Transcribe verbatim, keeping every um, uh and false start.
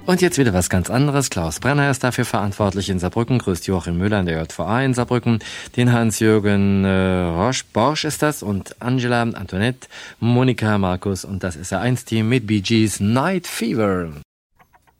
Und jetzt wieder was ganz anderes. Klaus Brenner ist dafür verantwortlich in Saarbrücken. Grüßt Joachim Müller in der J V A in Saarbrücken. Den Hans-Jürgen äh, Roche-Borsch ist das und Angela, Antoinette, Monika, Markus und das ist der eins Team mit Bee Gees Night Fever.